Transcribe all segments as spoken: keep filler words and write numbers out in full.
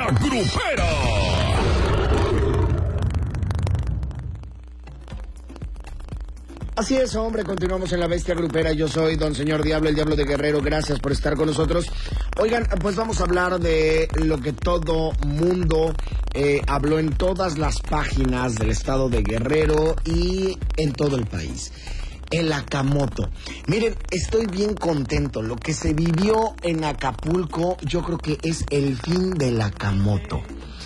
Grupera. Así es, hombre, continuamos en la Bestia Grupera. Yo soy Don Señor Diablo, el Diablo de Guerrero. Gracias por estar con nosotros. Oigan, pues vamos a hablar de lo que todo mundo eh, habló en todas las páginas del estado de Guerrero y en todo el país. El Acamoto. Miren, estoy bien contento. Lo que se vivió en Acapulco, yo creo que es el fin del Acamoto.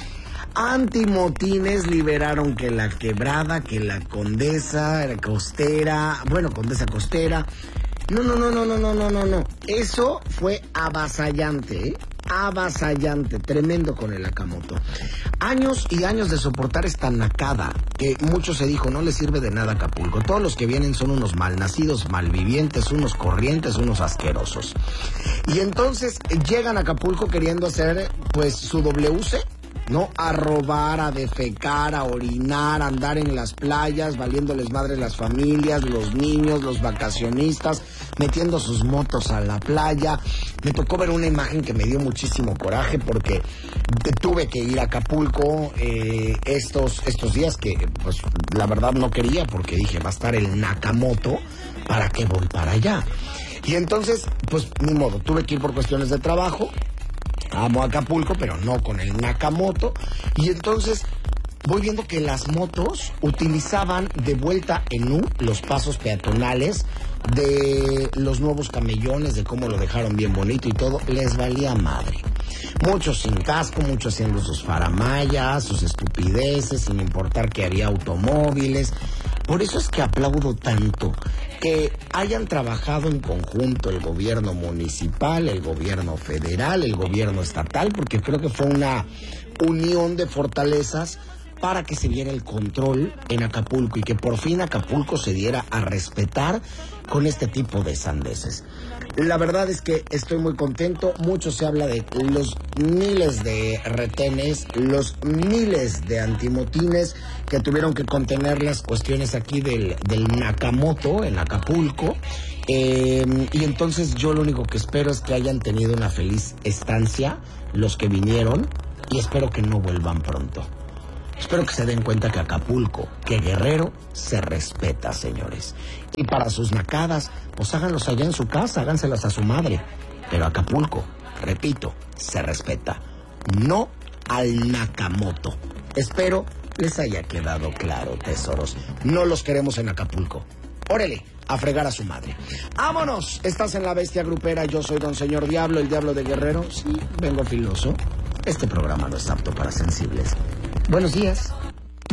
Antimotines liberaron que la Quebrada, que la Condesa Costera, bueno, Condesa Costera. No, no, no, no, no, no, no, no, no. Eso fue avasallante, ¿eh? Avasallante, tremendo con el Acamoto. Años y años de soportar esta nacada que mucho se dijo, no le sirve de nada a Acapulco. Todos los que vienen son unos malnacidos, malvivientes, unos corrientes, unos asquerosos. Y entonces llegan a Acapulco queriendo hacer, pues, su W C. ¿No? A robar, a defecar, a orinar, a andar en las playas, valiéndoles madre las familias, los niños, los vacacionistas, metiendo sus motos a la playa. Me tocó ver una imagen que me dio muchísimo coraje porque tuve que ir a Acapulco eh, estos, estos días que, pues, la verdad no quería porque dije, va a estar el Nakamoto, ¿para qué voy para allá? Y entonces, pues, ni modo, tuve que ir por cuestiones de trabajo. Amo Acapulco, pero no con el Nakamoto. Y entonces voy viendo que las motos utilizaban de vuelta en U los pasos peatonales de los nuevos camellones, de cómo lo dejaron bien bonito y todo. Les valía madre. Muchos sin casco, muchos haciendo sus faramayas, sus estupideces, sin importar que había automóviles. Por eso es que aplaudo tanto que hayan trabajado en conjunto el gobierno municipal, el gobierno federal, el gobierno estatal, porque creo que fue una unión de fortalezas para que se diera el control en Acapulco y que por fin Acapulco se diera a respetar con este tipo de sandeces. La verdad es que estoy muy contento. Mucho se habla de los miles de retenes, los miles de antimotines que tuvieron que contener las cuestiones aquí del, del Nakamoto en Acapulco. Eh, y entonces yo lo único que espero es que hayan tenido una feliz estancia los que vinieron y espero que no vuelvan pronto. Espero que se den cuenta que Acapulco, que Guerrero, se respeta, señores. Y para sus nacadas, pues háganlos allá en su casa, háganselas a su madre. Pero Acapulco, repito, se respeta. No al Nakamoto. Espero les haya quedado claro, tesoros. No los queremos en Acapulco. Órale, a fregar a su madre. ¡Vámonos! Estás en la Bestia Grupera. Yo soy Don Señor Diablo, el Diablo de Guerrero. Sí, vengo filoso. Este programa no es apto para sensibles. Buenos días.